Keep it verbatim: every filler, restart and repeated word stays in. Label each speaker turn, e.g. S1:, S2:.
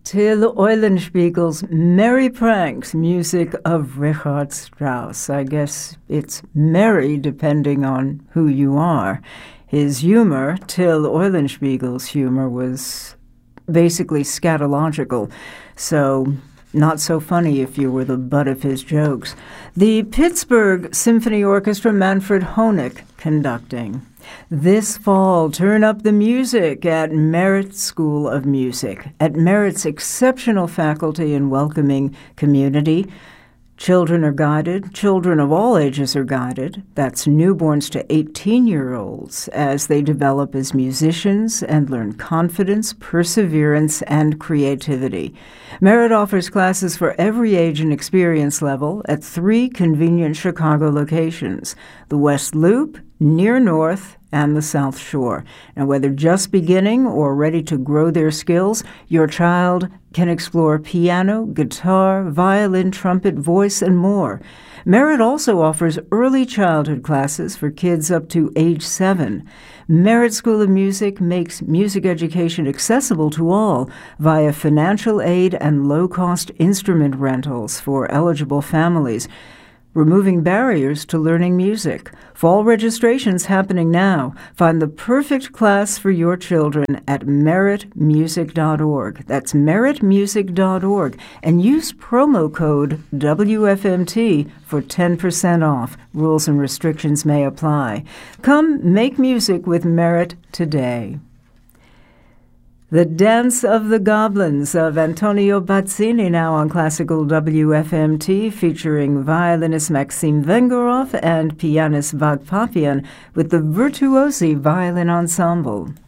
S1: Till Eulenspiegel's Merry Pranks, music of Richard Strauss. I guess it's merry depending on who you are. His humor, Till Eulenspiegel's humor, was basically scatological, so not so funny if you were the butt of his jokes. The Pittsburgh Symphony Orchestra, Manfred Honeck conducting. This fall, turn up the music at Merit School of Music. At Merit's exceptional faculty and welcoming community, children are guided. Children of all ages are guided. That's newborns to eighteen-year-olds as they develop as musicians and learn confidence, perseverance, and creativity. Merit offers classes for every age and experience level at three convenient Chicago locations: the West Loop, Near North, and the South Shore. Now, whether just beginning or ready to grow their skills, your child can explore piano, guitar, violin, trumpet, voice, and more. Merit also offers early childhood classes for kids up to age seven. Merit School of Music makes music education accessible to all via financial aid and low-cost instrument rentals for eligible families, removing barriers to learning music. Fall registration's happening now. Find the perfect class for your children at merit music dot org. That's merit music dot org. And use promo code W F M T for ten percent off. Rules and restrictions may apply. Come make music with Merit today. The Dance of the Goblins of Antonio Bazzini, now on Classical W F M T, featuring violinist Maxim Vengerov and pianist Vagh Papian with the Virtuosi Violin Ensemble.